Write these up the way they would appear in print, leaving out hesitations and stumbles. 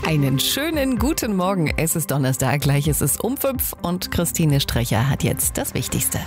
Einen schönen guten Morgen. Es ist Donnerstag, gleich ist es um 5 und Christine Strecher hat jetzt das Wichtigste.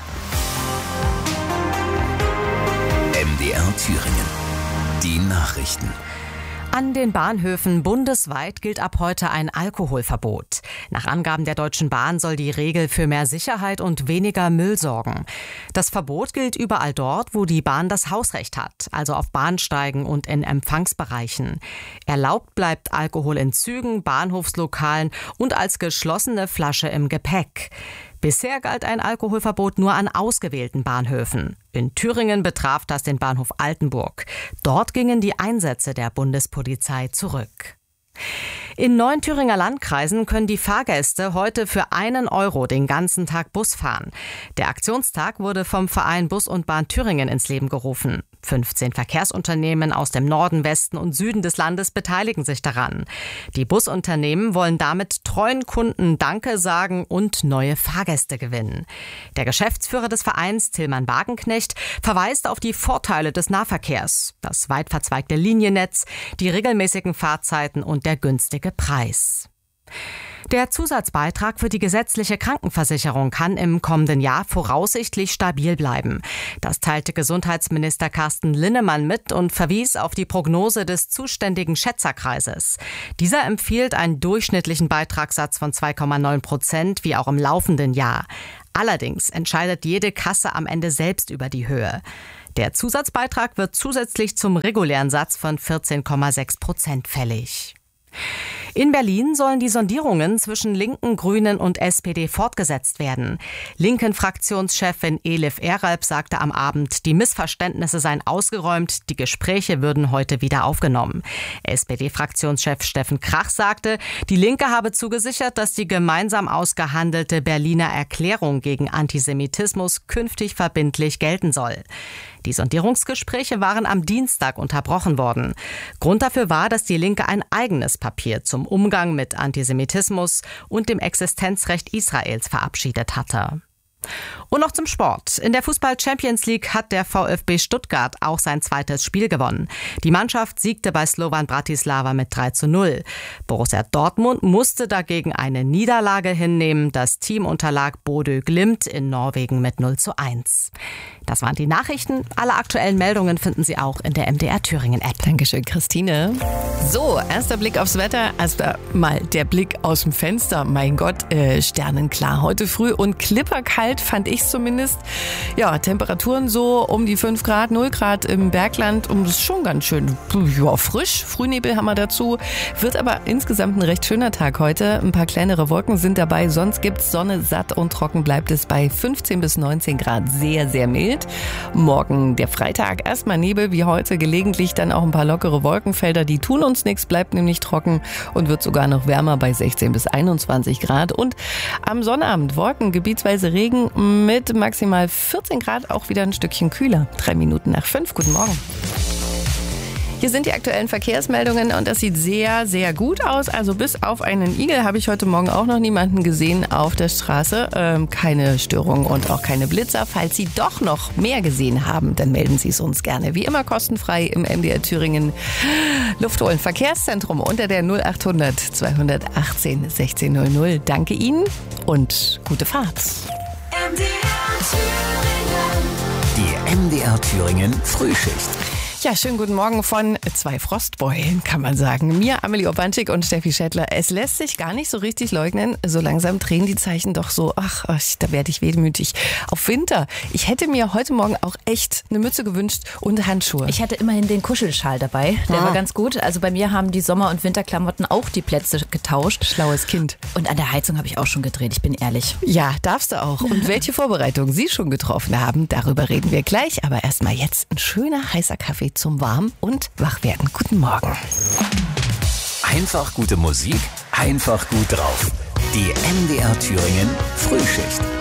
MDR Thüringen. Die Nachrichten. An den Bahnhöfen bundesweit gilt ab heute ein Alkoholverbot. Nach Angaben der Deutschen Bahn soll die Regel für mehr Sicherheit und weniger Müll sorgen. Das Verbot gilt überall dort, wo die Bahn das Hausrecht hat, also auf Bahnsteigen und in Empfangsbereichen. Erlaubt bleibt Alkohol in Zügen, Bahnhofslokalen und als geschlossene Flasche im Gepäck. Bisher galt ein Alkoholverbot nur an ausgewählten Bahnhöfen. In Thüringen betraf das den Bahnhof Altenburg. Dort gingen die Einsätze der Bundespolizei zurück. In 9 Thüringer Landkreisen können die Fahrgäste heute für 1 Euro den ganzen Tag Bus fahren. Der Aktionstag wurde vom Verein Bus und Bahn Thüringen ins Leben gerufen. 15 Verkehrsunternehmen aus dem Norden, Westen und Süden des Landes beteiligen sich daran. Die Busunternehmen wollen damit treuen Kunden Danke sagen und neue Fahrgäste gewinnen. Der Geschäftsführer des Vereins, Tillmann Wagenknecht, verweist auf die Vorteile des Nahverkehrs, das weit verzweigte Liniennetz, die regelmäßigen Fahrzeiten und der günstige Preis. Der Zusatzbeitrag für die gesetzliche Krankenversicherung kann im kommenden Jahr voraussichtlich stabil bleiben. Das teilte Gesundheitsminister Carsten Linnemann mit und verwies auf die Prognose des zuständigen Schätzerkreises. Dieser empfiehlt einen durchschnittlichen Beitragssatz von 2,9% wie auch im laufenden Jahr. Allerdings entscheidet jede Kasse am Ende selbst über die Höhe. Der Zusatzbeitrag wird zusätzlich zum regulären Satz von 14,6% fällig. In Berlin sollen die Sondierungen zwischen Linken, Grünen und SPD fortgesetzt werden. Linken-Fraktionschefin Elif Eralp sagte am Abend, die Missverständnisse seien ausgeräumt, die Gespräche würden heute wieder aufgenommen. SPD-Fraktionschef Steffen Krach sagte, die Linke habe zugesichert, dass die gemeinsam ausgehandelte Berliner Erklärung gegen Antisemitismus künftig verbindlich gelten soll. Die Sondierungsgespräche waren am Dienstag unterbrochen worden. Grund dafür war, dass die Linke ein eigenes Papier zum Umgang mit Antisemitismus und dem Existenzrecht Israels verabschiedet hatte. Und noch zum Sport. In der Fußball-Champions League hat der VfB Stuttgart auch sein zweites Spiel gewonnen. Die Mannschaft siegte bei Slovan Bratislava mit 3:0. Borussia Dortmund musste dagegen eine Niederlage hinnehmen. Das Team unterlag Bodø Glimt in Norwegen mit 0:1. Das waren die Nachrichten. Alle aktuellen Meldungen finden Sie auch in der MDR Thüringen App. Dankeschön, Christine. So, erster Blick aufs Wetter. Erst mal der Blick aus dem Fenster. Mein Gott, sternenklar heute früh und klipperkalt fand ich zumindest. Ja, Temperaturen so um die 5 Grad, 0 Grad im Bergland. Und das ist schon ganz schön frisch. Frühnebel haben wir dazu. Wird aber insgesamt ein recht schöner Tag heute. Ein paar kleinere Wolken sind dabei. Sonst gibt's Sonne, satt und trocken bleibt es bei 15 bis 19 Grad. Sehr, sehr mild. Morgen der Freitag. Erstmal Nebel wie heute. Gelegentlich dann auch ein paar lockere Wolkenfelder. Die tun uns nichts, bleibt nämlich trocken und wird sogar noch wärmer bei 16 bis 21 Grad. Und am Sonnabend Wolken, gebietsweise Regen mit maximal 14 Grad, auch wieder ein Stückchen kühler. 3 Minuten nach 5. Guten Morgen. Hier sind die aktuellen Verkehrsmeldungen und das sieht sehr, sehr gut aus. Also bis auf einen Igel habe ich heute Morgen auch noch niemanden gesehen auf der Straße. Keine Störungen und auch keine Blitzer. Falls Sie doch noch mehr gesehen haben, dann melden Sie es uns gerne. Wie immer kostenfrei im MDR Thüringen Luftholen Verkehrszentrum unter der 0800 218 1600. Danke Ihnen und gute Fahrt. Die MDR Thüringen Frühschicht. Ja, schönen guten Morgen von 2 Frostbeulen, kann man sagen. Mir, Amelie Obanschik und Steffi Schettler. Es lässt sich gar nicht so richtig leugnen. So langsam drehen die Zeichen doch so, da werde ich wehmütig. Auf Winter. Ich hätte mir heute Morgen auch echt eine Mütze gewünscht und Handschuhe. Ich hatte immerhin den Kuschelschal dabei. Der war ganz gut. Also bei mir haben die Sommer- und Winterklamotten auch die Plätze getauscht. Schlaues Kind. Und an der Heizung habe ich auch schon gedreht, ich bin ehrlich. Ja, darfst du auch. Und welche Vorbereitungen Sie schon getroffen haben, darüber reden wir gleich. Aber erstmal jetzt ein schöner heißer Kaffee zum Warm- und Wachwerden. Guten Morgen. Einfach gute Musik, einfach gut drauf. Die MDR Thüringen Frühschicht.